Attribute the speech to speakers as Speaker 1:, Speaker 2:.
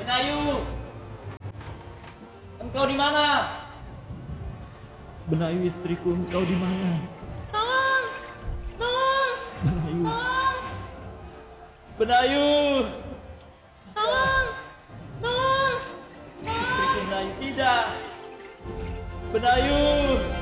Speaker 1: Benayu, engkau di mana?
Speaker 2: Benayu istriku, engkau di mana?
Speaker 3: Tolong! Tolong!
Speaker 2: Benayu,
Speaker 3: Tolong!
Speaker 1: Benayu,
Speaker 3: Tolong! Tolong!
Speaker 1: istriku Benayu tidak. Benayu.